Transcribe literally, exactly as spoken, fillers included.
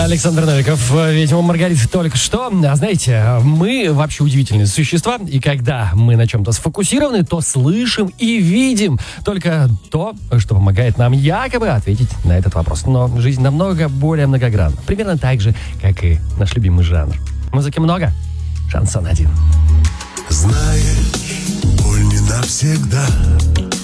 Александр Новиков, «Ведьма Маргарита» только что. А знаете, мы вообще удивительные существа, и когда мы на чем-то сфокусированы, то слышим и видим только то, что помогает нам якобы ответить на этот вопрос. Но жизнь намного более многогранна. Примерно так же, как и наш любимый жанр. Музыки много, шансон один. Знаешь, боль не навсегда.